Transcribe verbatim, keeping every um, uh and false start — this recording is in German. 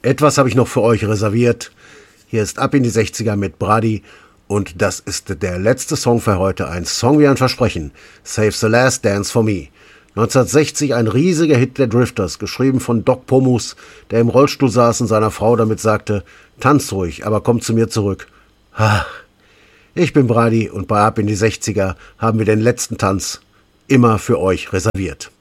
Etwas habe ich noch für euch reserviert. Hier ist Ab in die sechziger mit Brady und das ist der letzte Song für heute. Ein Song wie ein Versprechen. Save the Last Dance for Me. neunzehnhundertsechzig ein riesiger Hit der Drifters, geschrieben von Doc Pomus, der im Rollstuhl saß und seiner Frau damit sagte, tanz ruhig, aber komm zu mir zurück. Ach, ich bin Brady und bei Ab in die sechziger haben wir den letzten Tanz immer für euch reserviert.